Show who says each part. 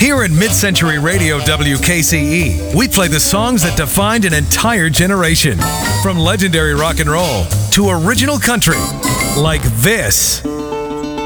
Speaker 1: Here at Mid-Century Radio WKCE, we play the songs that defined an entire generation. From legendary rock and roll to original country, like this.